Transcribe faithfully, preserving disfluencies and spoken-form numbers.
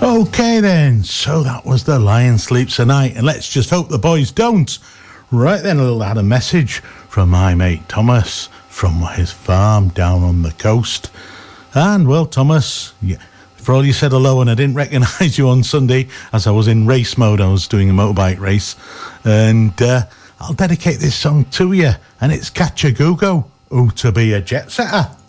Okay then, so that was The Lion Sleeps Tonight, and let's just hope the boys don't. Right then, a little had a message from my mate Thomas from his farm down on the coast. And well, Thomas, yeah, for all you said hello, and I didn't recognise you on Sunday as I was in race mode. I was doing a motorbike race, and uh, I'll dedicate this song to you, and it's Catch a Go-Go, Oh to Be a Jet Setter.